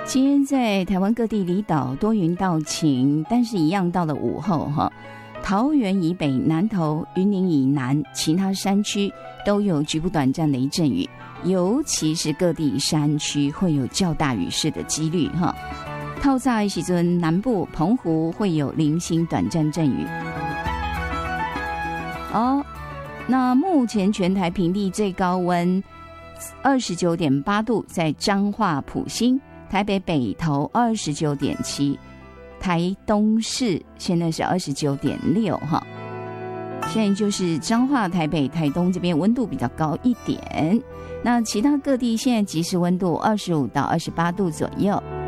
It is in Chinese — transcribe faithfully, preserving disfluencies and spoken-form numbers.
今天在台湾各地离岛多云到晴，但是一样到了午后哈，桃园以北、南投、云林以南其他山区都有局部短暂雷阵雨，尤其是各地山区会有较大雨势的几率哈。透早的时阵，南部澎湖会有零星短暂阵雨。哦，那目前全台平地最高温二十九点八度，在彰化埔心。台北北投二十九点七，台东市现在是二十九点六哈。现在就是彰化、台北、台东这边温度比较高一点，那其他各地现在即时温度二十五到二十八度左右。